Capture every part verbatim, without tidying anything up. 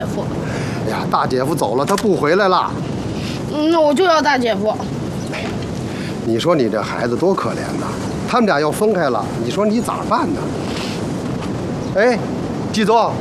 夫。 哎呀，大姐夫走了，他不回来了。 嗯，那我就要大姐夫。 你说你这孩子多可怜呐！他们俩要分开了，你说你咋办呢？哎，季宗，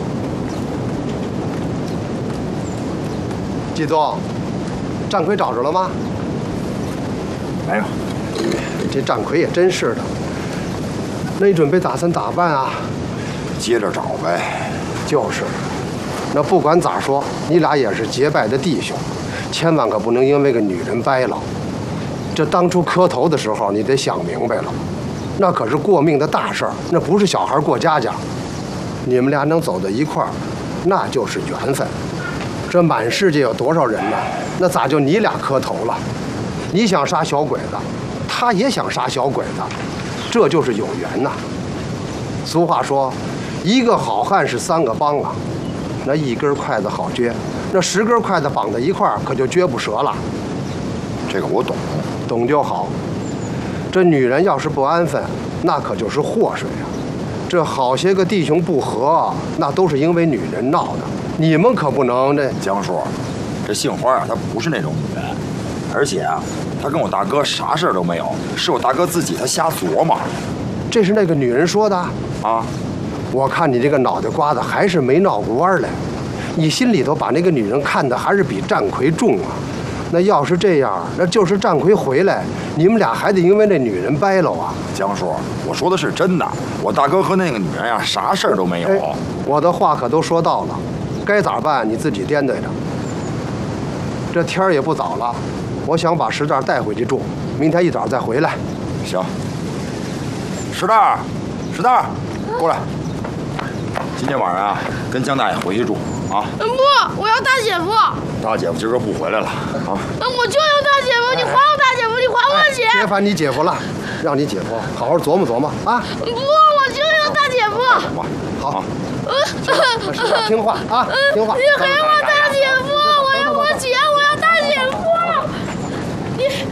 季宗，战魁找着了吗？ 没有。 这战魁也真是的。那你准备打算咋办啊？ 接着找呗。 就是。那不管咋说，你俩也是结拜的弟兄，千万可不能因为个女人掰了。这当初磕头的时候，你得想明白了，那可是过命的大事儿，那不是小孩过家家。你们俩能走到一块儿，那就是缘分。这满世界有多少人呢？那咋就你俩磕头了？你想杀小鬼子，他也想杀小鬼子，这就是有缘呐。俗话说，一个好汉是三个帮啊。那一根筷子好撅，那十根筷子绑在一块儿，可就撅不折了。 这个我懂， 懂就好。这女人要是不安分，那可就是祸水啊。这好些个弟兄不和，那都是因为女人闹的。你们可不能这。 江叔，这杏花啊，她不是那种女人，而且啊，她跟我大哥啥事儿都没有，是我大哥自己他瞎琢磨。 这是那个女人说的啊。 我看你这个脑袋瓜子还是没闹过弯来，你心里头把那个女人看的还是比战魁重啊。那要是这样，那就是战魁回来，你们俩还得因为那女人掰喽啊。 江叔，我说的是真的，我大哥和那个女人呀，啥事儿都没有。 哎，我的话可都说到了，该咋办你自己掂对着。这天儿也不早了，我想把石蛋带回去住，明天一早再回来。 行。石蛋，石蛋，过来。今天晚上啊，跟江大爷回去住啊。 嗯，不，我要大姐夫。 大姐夫今儿个不回来了啊。 嗯，我就要大姐夫，你还我大姐夫，你还我钱。 别烦你姐夫了，让你姐夫好好琢磨琢磨啊。 不，我就要大姐夫。 好。嗯，石蛋听话啊，听话。 你给我大姐夫，我要我钱，我要大姐夫。你。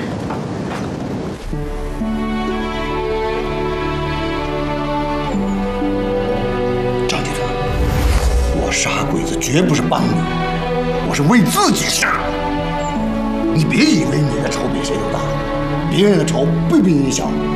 杀鬼子绝不是帮你，我是为自己杀。你别以为你的仇比谁都大，别人的仇不比你小。